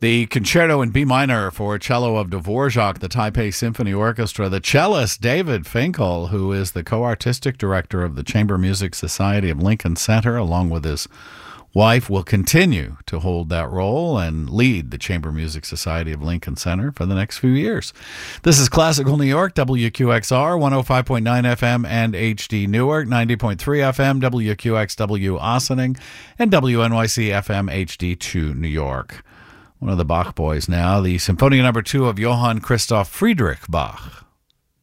The Concerto in B minor for cello of Dvorak, the Taipei Symphony Orchestra. The cellist David Finkel, who is the co-artistic director of the Chamber Music Society of Lincoln Center, along with his wife, will continue to hold that role and lead the Chamber Music Society of Lincoln Center for the next few years. This is Classical New York, WQXR, 105.9 FM and HD Newark, 90.3 FM, WQXW Ossining, and WNYC FM HD2 New York. One of the Bach boys now, the Symphony No. 2 of Johann Christoph Friedrich Bach.